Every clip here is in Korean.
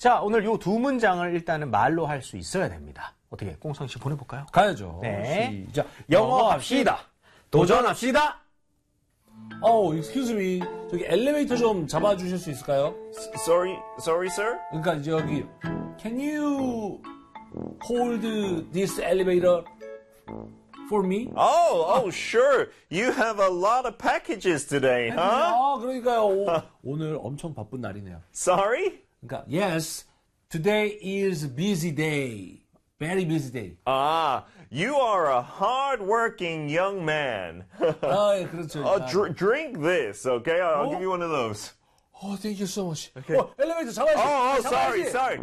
자, 오늘 요 두 문장을 일단은 말로 할 수 있어야 됩니다. 어떻게 꽁성 씨 보내볼까요? 가야죠. 네. 시작. 영어 합시다. 도전합시다. excuse me. 저기 엘리베이터 좀 잡아주실 수 있을까요? Sorry, sir? 그러니까 저기 Can you hold this elevator for me? Oh, sure. You have a lot of packages today, huh? 그러니까요. 오늘 엄청 바쁜 날이네요. Sorry? 그러니까 yes, today is busy day. Very busy day. You are a hard-working young man. 예, 그렇죠. Drink this, okay? I'll give you one of those. Thank you so much. Okay. 엘리베이터 잡아야지. Sorry.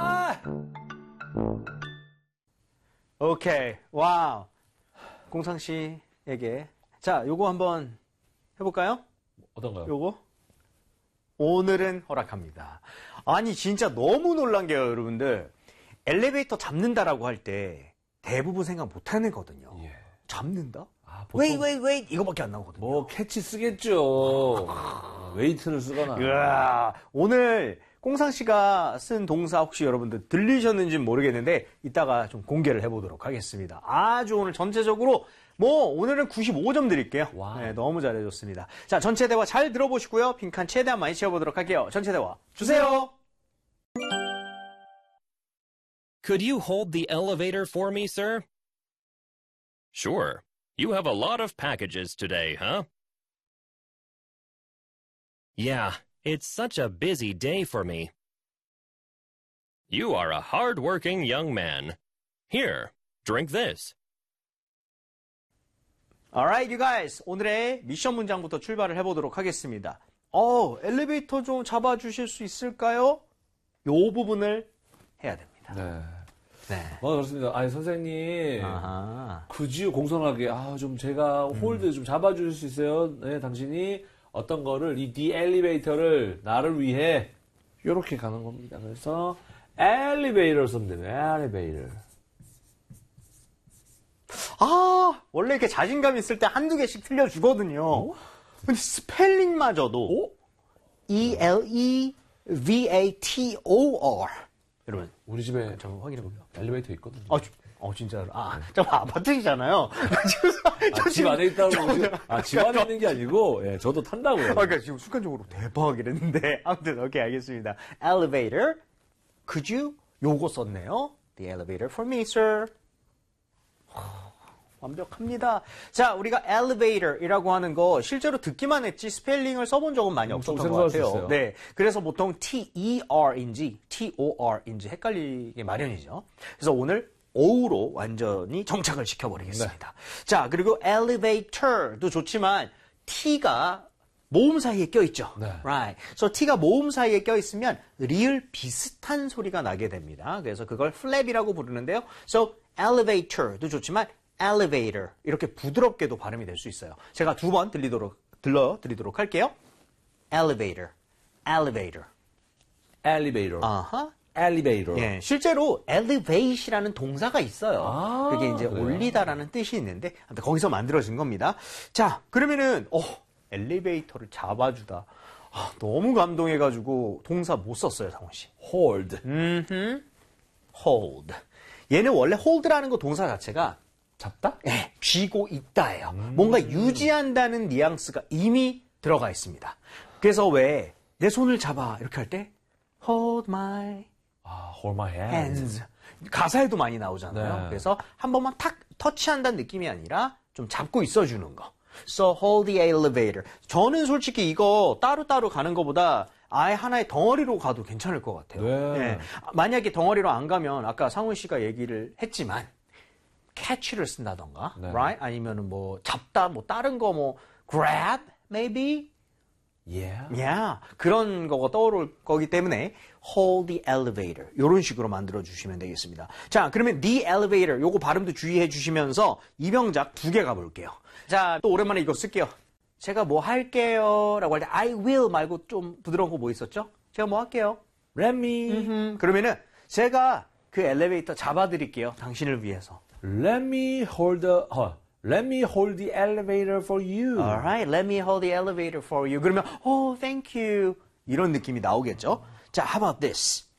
오케이. 와우. 공상 씨에게. 자, 요거 한번 해볼까요? 어떤가요? 요거? 오늘은 허락합니다. 아니, 진짜 너무 놀란 게요, 여러분들. 엘리베이터 잡는다라고 할 때 대부분 생각 못 하거든요. 예. 잡는다? 보통 웨이 이거밖에 안 나오거든요. 뭐 캐치 쓰겠죠. 웨이트를 쓰거나. 으아, 오늘 꽁상 씨가 쓴 동사 혹시 여러분들 들리셨는지 모르겠는데 이따가 좀 공개를 해보도록 하겠습니다. 아주 오늘 전체적으로 오늘은 95점 드릴게요. 네, 너무 잘해줬습니다. 자, 전체 대화 잘 들어보시고요. 빈칸 최대한 많이 채워보도록 할게요. 전체 대화 주세요. Could you hold the elevator for me, sir? Sure. You have a lot of packages today, huh? Yeah, it's such a busy day for me. You are a hard-working young man. Here, drink this. Alright, you guys. 오늘의 미션 문장부터 출발을 해보도록 하겠습니다. 엘리베이터 좀 잡아주실 수 있을까요? 요 부분을 해야 됩니다. 네. 그렇습니다. 아니, 선생님. 굳이 공손하게, 좀 제가 홀드 좀 잡아주실 수 있어요? 네, 당신이 어떤 거를, the elevator를 나를 위해, 요렇게 가는 겁니다. 그래서, elevator 쓰면 돼요. elevator. 원래 이렇게 자신감 있을 때 한두 개씩 틀려주거든요. 근데 스펠링마저도 E-L-E-V-A-T-O-R. 여러분, 우리 집에 저 확인해볼게요. 엘리베이터 있거든요. 진짜로. 잠깐 아파트이잖아요. 집 안에 있다고. 집 안에 있는 게 아니고, 예, 저도 탄다고요. 그러니까 지금 순간적으로 대박 이랬는데. 아무튼, 오케이, 알겠습니다. Elevator. Could you? 요거 썼네요. The elevator for me, sir. 완벽합니다. 자, 우리가 elevator이라고 하는 거 실제로 듣기만 했지 스펠링을 써본 적은 많이 없었던 것 같아요. 네, 그래서 보통 T-E-R인지 T-O-R인지 헷갈리게 마련이죠. 그래서 오늘 O로 완전히 정착을 시켜버리겠습니다. 네. 자, 그리고 elevator도 좋지만 T가 모음 사이에 껴있죠. 네. Right. So T가 모음 사이에 껴있으면 리을 비슷한 소리가 나게 됩니다. 그래서 그걸 flap이라고 부르는데요. So elevator도 좋지만 elevator 이렇게 부드럽게도 발음이 될 수 있어요. 제가 두 번 들려드리도록 할게요. elevator. 예, 실제로 elevate이라는 동사가 있어요. 그게 이제 그래요? 올리다라는 뜻이 있는데 거기서 만들어진 겁니다. 자, 그러면은 엘리베이터를 잡아주다. 너무 감동해가지고 동사 못 썼어요, 상훈 씨. hold. hold. 얘는 원래 hold라는 거 동사 자체가 잡다? 네, 쥐고 있다예요. 뭔가 유지한다는 뉘앙스가 이미 들어가 있습니다. 그래서 왜 내 손을 잡아 이렇게 할 때 hold my hold my hands. 가사에도 많이 나오잖아요. 네. 그래서 한 번만 탁 터치한다는 느낌이 아니라 좀 잡고 있어주는 거. So hold the elevator. 저는 솔직히 이거 따로따로 가는 것보다 아예 하나의 덩어리로 가도 괜찮을 것 같아요. 네. 네. 만약에 덩어리로 안 가면 아까 상훈 씨가 얘기를 했지만 catch를 쓴다던가, 네. right? 아니면은 잡다, 다른 거 grab, maybe? Yeah. 그런 거가 떠오를 거기 때문에 hold the elevator 이런 식으로 만들어 주시면 되겠습니다. 자, 그러면 the elevator 요거 발음도 주의해 주시면서 이병작 두 개 가볼게요. 자, 또 오랜만에 이거 쓸게요. 제가 뭐 할게요 라고 할 때 I will 말고 좀 부드러운 거 뭐 있었죠? 제가 뭐 할게요? Let me. 그러면은 제가 그 엘리베이터 잡아드릴게요. 당신을 위해서. Let me hold the elevator for you. Alright, let me hold the elevator for you. 그러면 thank you. 이런 느낌이 나오겠죠? 자, how about this?